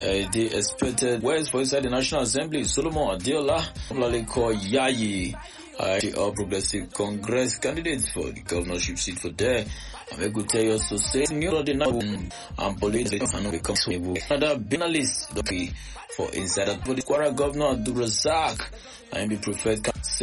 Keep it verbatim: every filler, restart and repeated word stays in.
uh, the expected words for inside the National Assembly. Solomon Adiola, Olaleko Yayi, uh, the All Progressive Congress candidate for the governorship seat for there. I'm able to tell you also say new the now and politics and become another journalist for inside that for the Kwara governor Abdul Razak and be preferred